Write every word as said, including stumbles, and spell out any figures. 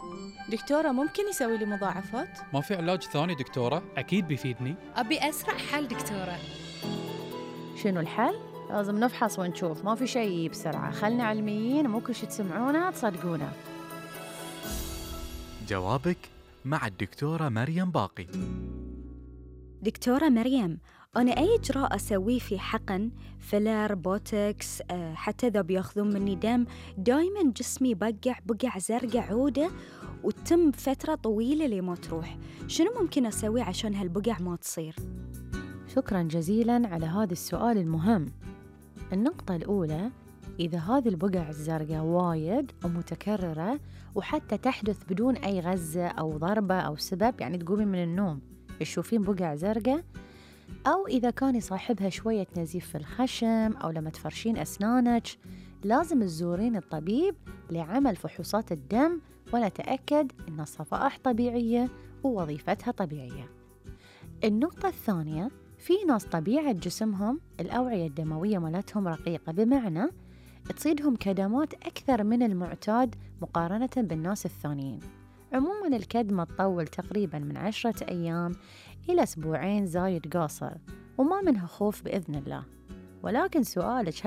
دكتورة ممكن يسوي لي مضاعفات؟ ما في علاج ثاني دكتورة؟ أكيد بيفيدني. أبي أسرع حل دكتورة. شنو الحل؟ لازم نفحص ونشوف، ما في شيء بسرعة، خلنا علميين، مو كل شي تسمعونه تصدقونه. جوابك مع الدكتورة مريم باقي. دكتورة مريم، أنا أي إجراء أسويه في حقن فيلر بوتوكس حتى إذا بياخذون مني دم دايماً جسمي بقع بقع زرقاء عودة وتم فترة طويلة لما تروح. شنو ممكن أسوي عشان هالبقع ما تصير؟ شكراً جزيلاً على هذا السؤال المهم. النقطة الأولى، إذا هذه البقع الزرقاء وايد ومتكررة وحتى تحدث بدون أي غزة أو ضربة أو سبب، يعني تقومي من النوم تشوفين بقع زرقاء، أو إذا كان يصاحبها شوية نزيف في الخشم أو لما تفرشين أسنانك، لازم تزورين الطبيب لعمل فحوصات الدم ونتأكد أن الصفائح طبيعية ووظيفتها طبيعية. النقطة الثانية، في ناس طبيعة جسمهم الأوعية الدموية مالتهم رقيقة، بمعنى تصيدهم كدمات أكثر من المعتاد مقارنة بالناس الثانيين. عموماً الكدمة تطول تقريباً من عشرة أيام إلى أسبوعين زايد قاصر، وما منها خوف بإذن الله. ولكن سؤالك